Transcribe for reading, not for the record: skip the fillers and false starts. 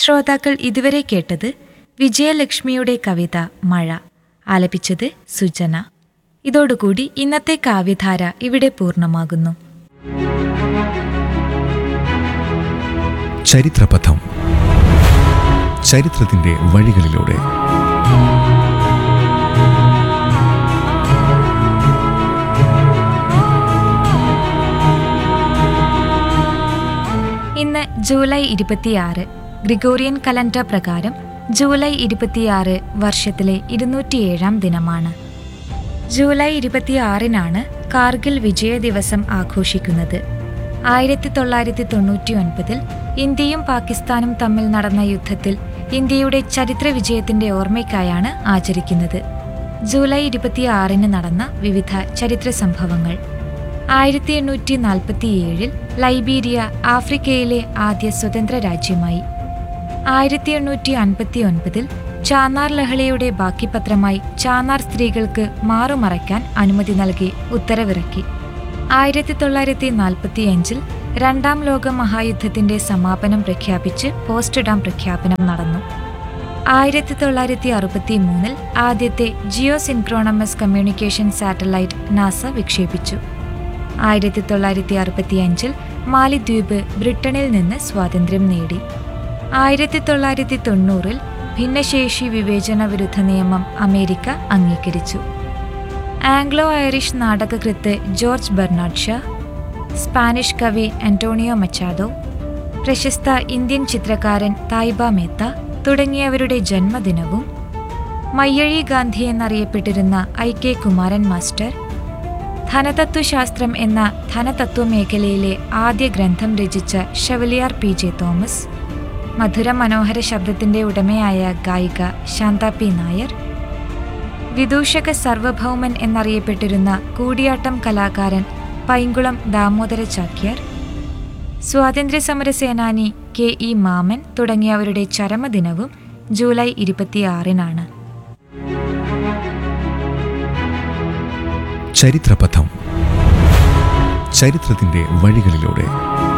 ശ്രോതാക്കൾ ഇതുവരെ കേട്ടത് വിജയലക്ഷ്മിയുടെ കവിത മഴ. ആലപിച്ചത് സുജന. ഇതോടുകൂടി ഇന്നത്തെ കാവ്യധാര ഇവിടെ പൂർണ്ണമാകുന്നു. ചരിത്രപഥം. ചരിത്രത്തിന്റെ വഴികളിലൂടെ ഇന്ന് ജൂലൈ 26. ഗ്രിഗോറിയൻ കലണ്ടർ പ്രകാരം ജൂലൈ 26 വർഷത്തിലെ 207 ദിനമാണ്. ജൂലൈ 26 കാർഗിൽ വിജയ ദിവസം ആഘോഷിക്കുന്നത്. 1999 ഇന്ത്യയും പാകിസ്ഥാനും തമ്മിൽ നടന്ന യുദ്ധത്തിൽ ഇന്ത്യയുടെ ചരിത്ര വിജയത്തിന്റെ ഓർമ്മയ്ക്കായാണ് ആചരിക്കുന്നത്. ജൂലൈ 26 നടന്ന വിവിധ ചരിത്ര സംഭവങ്ങൾ. 1847 ലൈബീരിയ ആഫ്രിക്കയിലെ ആദ്യ സ്വതന്ത്ര രാജ്യമായി. 1859 ചാന്നാർ ലഹളയുടെ ബാക്കിപത്രമായി ചാന്നാർ സ്ത്രീകൾക്ക് മാറുമറയ്ക്കാൻ അനുമതി നൽകി ഉത്തരവിറക്കി. 1945 രണ്ടാം ലോക മഹായുദ്ധത്തിന്റെ സമാപനം പ്രഖ്യാപിച്ച് പോസ്റ്റ്ഡാം പ്രഖ്യാപനം നടന്നു. 1963 ആദ്യത്തെ ജിയോ സിൻക്രോണമസ് കമ്മ്യൂണിക്കേഷൻ സാറ്റലൈറ്റ് നാസ വിക്ഷേപിച്ചു. 1965 മാലിദ്വീപ് ബ്രിട്ടനിൽ നിന്ന് സ്വാതന്ത്ര്യം നേടി. 1990 ഭിന്നശേഷി വിവേചന വിരുദ്ധ നിയമം അമേരിക്ക അംഗീകരിച്ചു. Anglo Irish നാടകകൃത്ത് George Bernard Shah, Spanish കവി അന്റോണിയോ മച്ചാദോ, പ്രശസ്ത ഇന്ത്യൻ ചിത്രകാരൻ തായ്ബ മേത്ത തുടങ്ങിയവരുടെ ജന്മദിനവും, മയ്യഴി ഗാന്ധി എന്നറിയപ്പെട്ടിരുന്ന ഐ.കെ. കുമാരൻ മാസ്റ്റർ, ധനതത്വശാസ്ത്രം എന്ന ധനതത്വമേഖലയിലെ ആദ്യ ഗ്രന്ഥം രചിച്ച ഷെവലിയാർ പി.ജെ. തോമസ്, മധുര മനോഹര ശബ്ദത്തിന്റെ ഉടമയായ ഗായിക ശാന്ത പി. നായർ, വിദൂഷക സർവഭൗമൻ എന്നറിയപ്പെട്ടിരുന്ന കൂടിയാട്ടം കലാകാരൻ പൈങ്കുളം ദാമോദര ചാക്യാർ, സ്വാതന്ത്ര്യസമര സേനാനി കെ.ഇ. മാമൻ തുടങ്ങിയവരുടെ ചരമദിനവും ജൂലൈ 26. ചരിത്രപഥം. ചരിത്രത്തിന്റെ വഴികളിലൂടെ